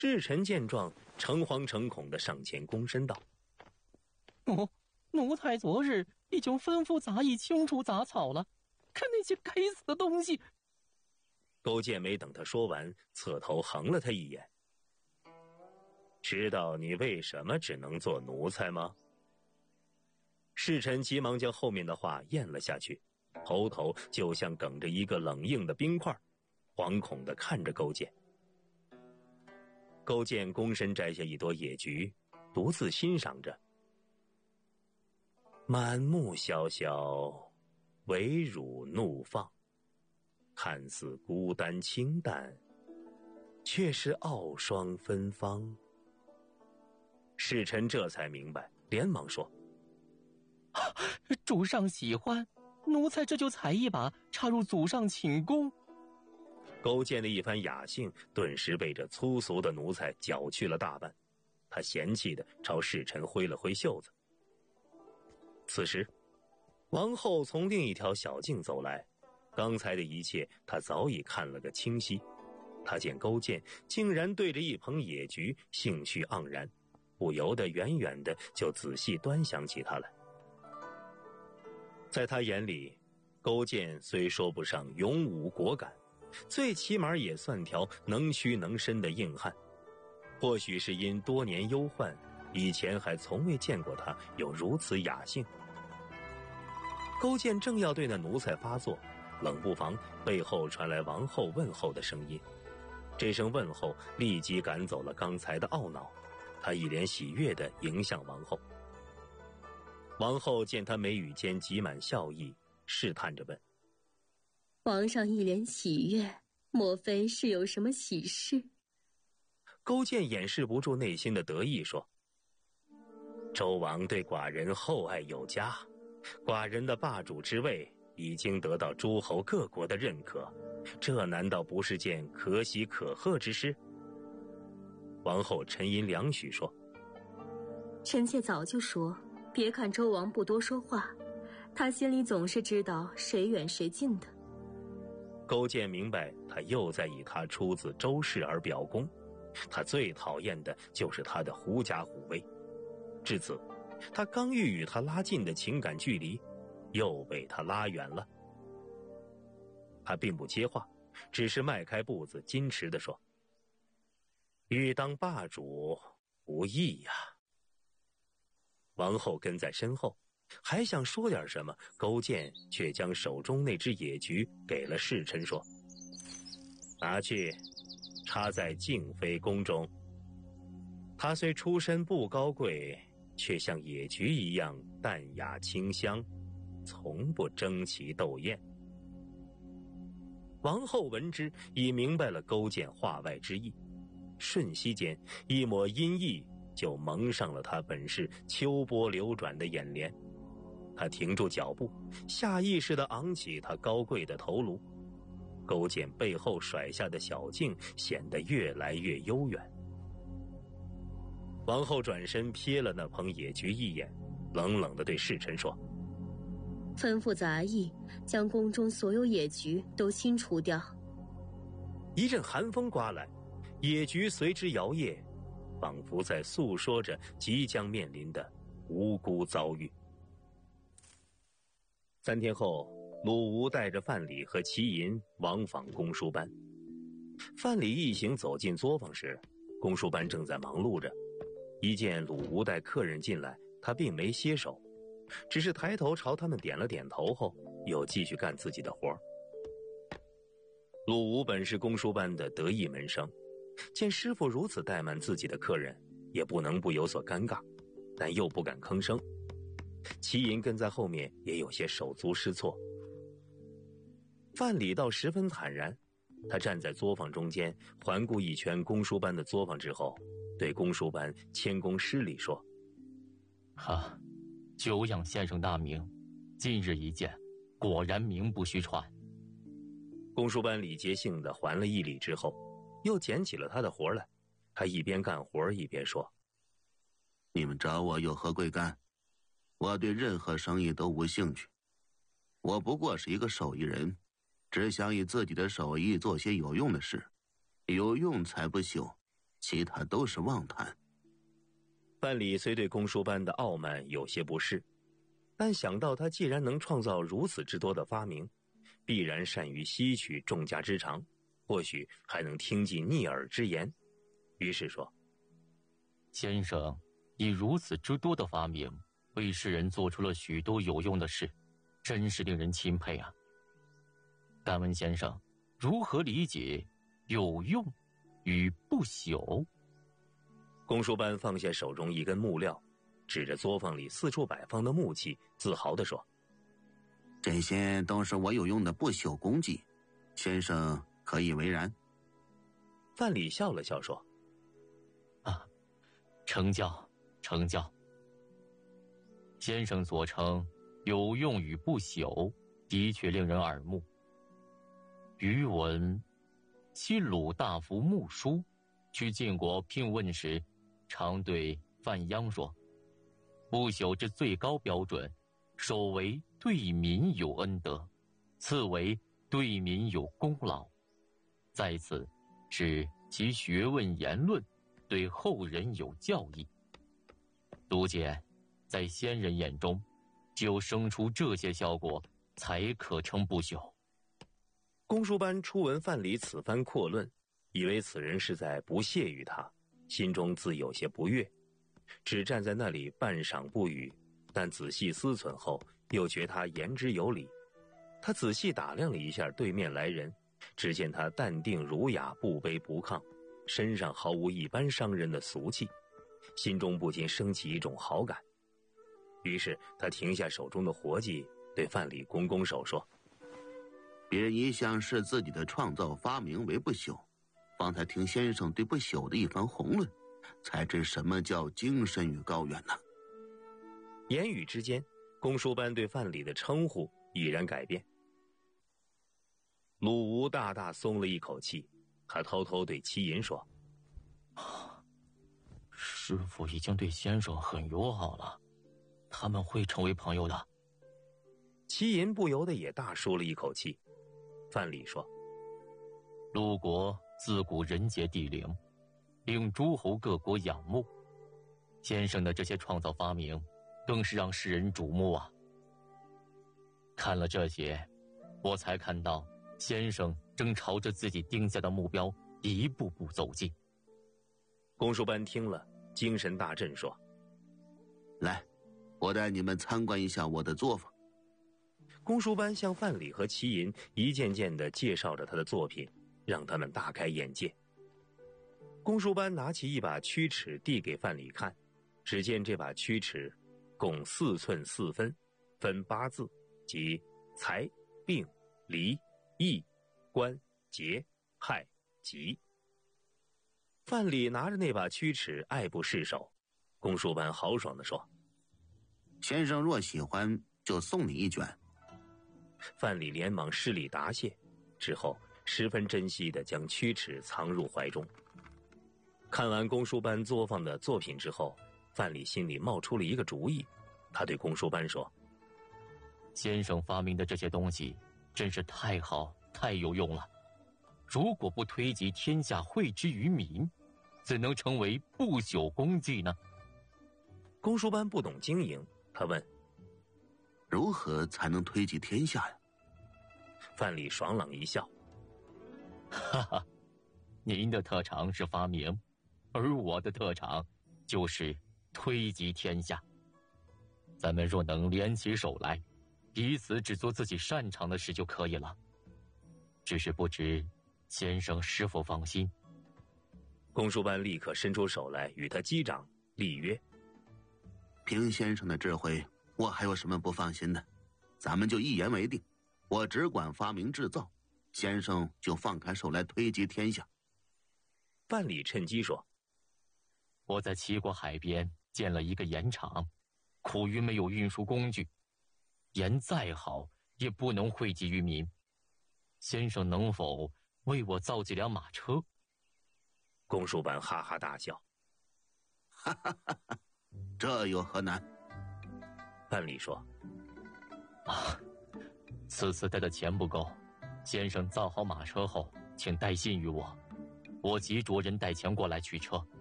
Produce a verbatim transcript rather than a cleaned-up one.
日臣见状，诚惶诚恐地上前躬身道：“ 奴奴才昨日已经吩咐杂役清除杂草了，可那些该死的东西……” 勾践没等他说完，侧头横了他一眼：“知道你为什么只能做奴才吗？”侍臣急忙将后面的话咽了下去，头头就像哽着一个冷硬的冰块，惶恐地看着勾践。勾践躬身摘下一朵野菊，独自欣赏着。满目萧萧，唯汝怒放，看似孤单清淡，却是傲霜芬芳。侍臣这才明白，连忙说：“ 主上喜欢，奴才这就采一把，插入祖上寝宫。” 勾践的一番雅兴顿时被这粗俗的奴才搅去了大半，他嫌弃地朝侍臣挥了挥袖子。此时王后从另一条小径走来，刚才的一切他早已看了个清晰。他见勾践竟然对着一捧野菊兴趣盎然，不由得远远的就仔细端详起他来。在他眼里，勾践虽说不上勇武果敢，最起码也算条能屈能伸的硬汉。或许是因多年忧患，以前还从未见过他有如此雅兴。勾践正要对那奴才发作，冷不防背后传来王后问候的声音。这声问候立即赶走了刚才的懊恼，他一脸喜悦地迎向王后。王后见他眉宇间挤满笑意，试探着问：“ 皇上一脸喜悦，莫非是有什么喜事？” 勾践掩饰不住内心的得意，说：“周王对寡人厚爱有加，寡人的霸主之位已经得到诸侯各国的认可，这难道不是件可喜可贺之事？”王后沉吟两许说：“ 臣妾早就说，别看周王不多说话，他心里总是知道谁远谁近的。” 勾践明白他又在以他出自周氏而表功，他最讨厌的就是他的狐假虎威。至此，他刚欲与他拉近的情感距离，又被他拉远了。他并不接话，只是迈开步子，矜持地说：“欲当霸主不易呀。”王后跟在身后，还想说点什么，勾践却将手中那只野菊给了侍臣，说：“拿去，插在静妃宫中。她虽出身不高贵，却像野菊一样淡雅清香，从不争奇斗艳。”王后闻之，已明白了勾践话外之意，瞬息间一抹阴翳就蒙上了他本是秋波流转的眼帘。他停住脚步，下意识地昂起他高贵的头颅。勾践背后甩下的小径显得越来越悠远。王后转身瞥了那捧野菊一眼，冷冷地对侍臣说：“ 吩咐杂役将宫中所有野菊都清除掉。” 一阵寒风刮来，野菊随之摇曳，仿佛在诉说着即将面临的无辜遭遇。三天后，鲁吴带着范蠡和齐寅往访公输班。范蠡一行走进作坊时，公输班正在忙碌着。一见鲁吴带客人进来，他并没歇手，只是抬头朝他们点了点头后，又继续干自己的活。鲁吴本是公输班的得意门生，见师傅如此怠慢自己的客人，也不能不有所尴尬，但又不敢吭声。齐寅跟在后面也有些手足失措。范蠡倒十分坦然，他站在作坊中间，环顾一圈公输班的作坊之后，对公输班谦恭施礼说：“ 哈，久仰先生大名，今日一见，果然名不虚传。” 公输班礼节性的还了一礼之后，又捡起了他的活来。他一边干活一边说：“ 你们找我有何贵干？我对任何生意都无兴趣，我不过是一个手艺人，只想以自己的手艺做些有用的事，有用才不朽， 其他都是妄谈。 范蠡虽对公输班的傲慢有些不适，但想到他既然能创造如此之多的发明，必然善于吸取众家之长，或许还能听进逆耳之言，于是说： 先生以如此之多的发明，为世人做出了许多有用的事，真是令人钦佩啊。敢问先生，如何理解有用与不朽？ 公输班放下手中一根木料，指着作坊里四处摆放的木器，自豪地说： 这些都是我有用的不朽功绩，先生可以为然。 范蠡笑了笑说： 啊，成教成教。先生所称有用与不朽，的确令人耳目。余闻其鲁大夫穆叔去晋国聘问时，常对范鞅说：不朽之最高标准，首为对民有恩德，次为对民有功劳，再次是其学问言论对后人有教义。足见在先人眼中，只有生出这些效果，才可称不朽。 公输班初闻范蠡此番阔论，以为此人是在不屑于他，心中自有些不悦，只站在那里半晌不语。但仔细思忖后，又觉他言之有理。他仔细打量了一下对面来人，只见他淡定儒雅，不卑不亢，身上毫无一般商人的俗气，心中不禁升起一种好感。于是他停下手中的活计，对范蠡拱拱手说： 别人一向视自己的创造发明为不朽，方才听先生对不朽的一番宏论，才知什么叫精神与高远呢。 言语之间，公输班对范蠡的称呼已然改变。鲁吴大大松了一口气，他偷偷对齐寅说： 师父已经对先生很友好了，他们会成为朋友的。 齐寅不由得也大舒了一口气。范蠡说： 鲁国自古人杰地灵，令诸侯各国仰慕，先生的这些创造发明更是让世人瞩目啊。看了这些，我才看到先生正朝着自己定下的目标一步步走近。 公输班听了，精神大振，说： 来，我带你们参观一下我的作坊。 公输班向范蠡和齐寅一件件地介绍着他的作品，让他们大开眼界。公输班拿起一把曲尺递给范蠡看，只见这把曲尺共四寸四分，分八字，即财、病、离、义、官、节、害、吉。范蠡拿着那把曲尺爱不释手，公输班豪爽地说： 先生若喜欢，就送你一卷。 范蠡连忙施礼答谢，之后十分珍惜地将曲尺藏入怀中。看完公输班作坊的作品之后，范蠡心里冒出了一个主意，他对公输班说： 先生发明的这些东西真是太好太有用了，如果不推及天下惠之于民，怎能成为不朽功绩呢？ 公输班不懂经营，他问： 如何才能推及天下呀？ 范蠡爽朗一笑： 哈哈，您的特长是发明，而我的特长就是推及天下。咱们若能联起手来，彼此只做自己擅长的事就可以了。只是不知先生是否放心？ 公输班立刻伸出手来与他击掌，立约： 凭先生的智慧，我还有什么不放心的？咱们就一言为定，我只管发明制造，先生就放开手来推及天下。 范蠡趁机说： 我在齐国海边建了一个盐场，苦于没有运输工具，盐再好也不能惠及于民。先生能否为我造几辆马车？ 公输班哈哈大笑： 哈哈哈哈，这有何难？ 范蠡说： 啊，此次带的钱不够，先生造好马车后，请带信于我， 我即着人带枪过来取车。